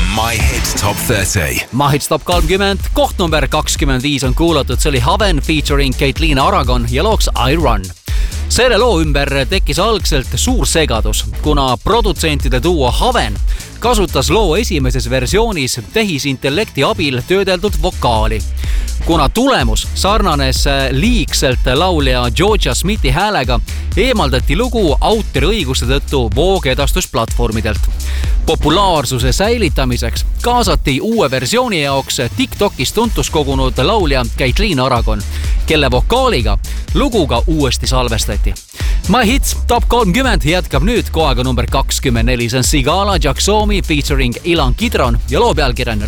My Hits Top 30. My Hits Top 30, koht number 25 on kuulatud. See oli Haven featuring Caitlin Aragon ja looks I Run. Selle loo ümber tekkis algselt suur segadus, kuna produtsentide duo Haven kasutas loo esimeses versioonis tehisintellekti abil töödeldud vokaali. Kuna tulemus sarnanes liigselt laulja Georgia Smithi häälega, eemaldati lugu autoriõiguste tõttu voogedastusplatvormidelt. Populaarsuse säilitamiseks kaasati uue versiooni jaoks TikTokis tuntus kogunud laulja Caitlin Aragon, kelle vokaaliga luguga uuesti salvestati. My Hits Top 30 jätkab nüüd kohaga number 24. See on Sigala Jacksomi featuring Ilan Kidron ja loo pealkiri on